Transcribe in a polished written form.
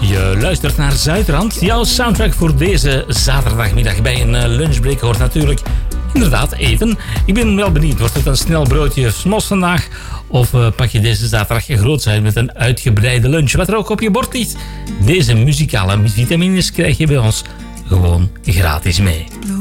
Je luistert naar Zuidrand. Jouw soundtrack voor deze zaterdagmiddag. Bij een lunchbreak hoort natuurlijk inderdaad eten. Ik ben wel benieuwd. Wordt het een snel broodje smos vandaag? Of pak je deze zaterdag groots uit met een uitgebreide lunch? Wat er ook op je bord ligt. Deze muzikale vitamines krijg je bij ons gewoon gratis mee.